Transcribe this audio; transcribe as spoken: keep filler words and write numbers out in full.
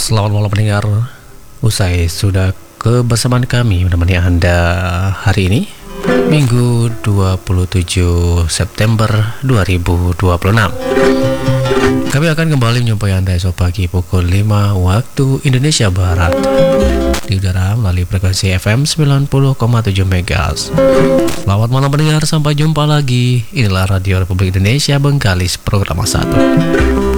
Selamat malam pendengar. Usai sudah kebersamaan kami menemani Anda hari ini, Minggu dua puluh tujuh September dua ribu dua puluh enam. Kami akan kembali menjumpai Anda esok pagi pukul lima waktu Indonesia Barat di udara melalui frekuensi F M sembilan puluh koma tujuh MHz. Selamat malam pendengar, sampai jumpa lagi. Inilah Radio Republik Indonesia Bengkalis, program satu.